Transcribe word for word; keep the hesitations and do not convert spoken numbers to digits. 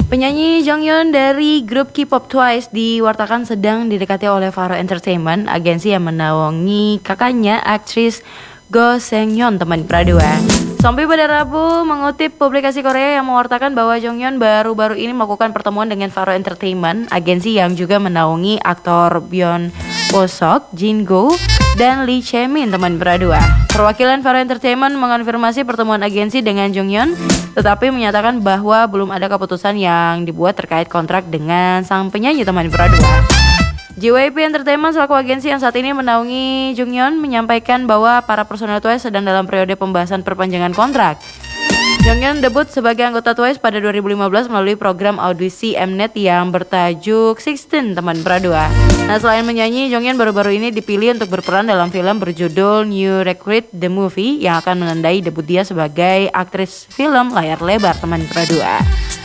Penyanyi Jonghyun dari grup K-pop Twice diwartakan sedang didekati oleh Faro Entertainment, agensi yang menaungi kakaknya aktris Go Seung-hyun, teman Pradua. Sampai pada Rabu mengutip publikasi Korea yang mewartakan bahwa Jonghyun baru-baru ini melakukan pertemuan dengan Faro Entertainment, agensi yang juga menaungi aktor Byeon Bosok, Jin Go, dan Lee Chae-min, teman Pradua. Perwakilan Faro Entertainment mengonfirmasi pertemuan agensi dengan Jonghyun, tetapi menyatakan bahwa belum ada keputusan yang dibuat terkait kontrak dengan sang penyanyi, teman Pradua. J Y P Entertainment selaku agensi yang saat ini menaungi Jonghyun menyampaikan bahwa para personel Twice sedang dalam periode pembahasan perpanjangan kontrak. Jonghyun debut sebagai anggota Twice pada dua ribu lima belas melalui program audisi Mnet yang bertajuk Sixteen, teman Pradua. Nah, selain menyanyi, Jonghyun baru-baru ini dipilih untuk berperan dalam film berjudul New Recruit the Movie yang akan menandai debut dia sebagai aktris film layar lebar, teman Pradua.